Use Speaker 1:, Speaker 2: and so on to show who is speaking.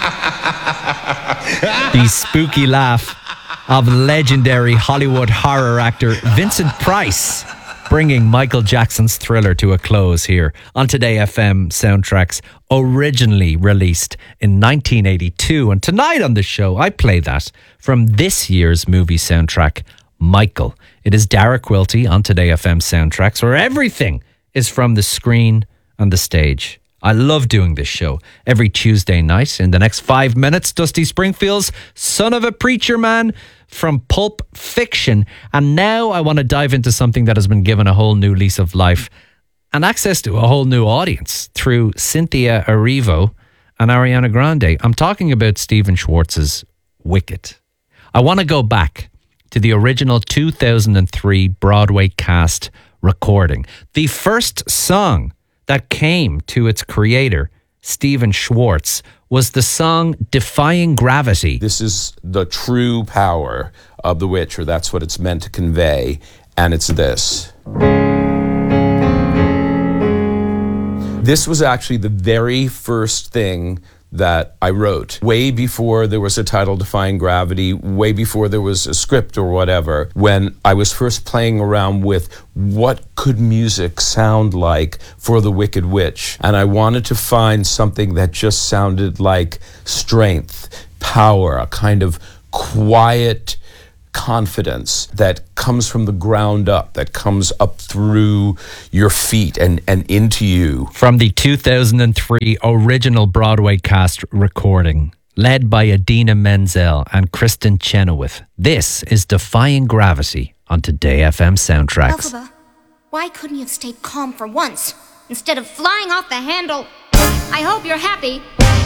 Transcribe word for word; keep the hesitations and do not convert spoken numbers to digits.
Speaker 1: The spooky laugh of legendary Hollywood horror actor Vincent Price, bringing Michael Jackson's Thriller to a close here on Today F M Soundtracks, originally released in nineteen eighty-two. And tonight on the show, I play that from this year's movie soundtrack, Michael. It is Dara Quilty on Today F M Soundtracks, where everything is from the screen and the stage. I love doing this show every Tuesday night. In the next five minutes, Dusty Springfield's Son of a Preacher Man from Pulp Fiction. And now I want to dive into something that has been given a whole new lease of life and access to a whole new audience through Cynthia Erivo and Ariana Grande. I'm talking about Stephen Schwartz's Wicked. I want to go back to the original two thousand three Broadway cast recording. The first song that came to its creator, Stephen Schwartz, was the song Defying Gravity.
Speaker 2: This is the true power of The Witcher. That's what it's meant to convey, and it's this. This was actually the very first thing that I wrote, way before there was a title, Defying Gravity, way before there was a script or whatever, when I was first playing around with what could music sound like for The Wicked Witch. And I wanted to find something that just sounded like strength, power, a kind of quiet confidence that comes from the ground up, that comes up through your feet and, and into you.
Speaker 1: From the two thousand three original Broadway cast recording, led by Idina Menzel and Kristen Chenoweth, this is Defying Gravity on Today F M Soundtracks.
Speaker 3: Elphaba, why couldn't you have stayed calm for once, instead of flying off the handle? I hope you're happy.